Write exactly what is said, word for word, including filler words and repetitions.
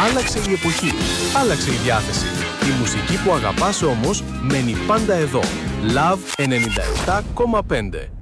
Άλλαξε η εποχή, άλλαξε η διάθεση. Η μουσική που αγαπάς όμως μένει πάντα εδώ. Love ενενήντα επτά κόμμα πέντε.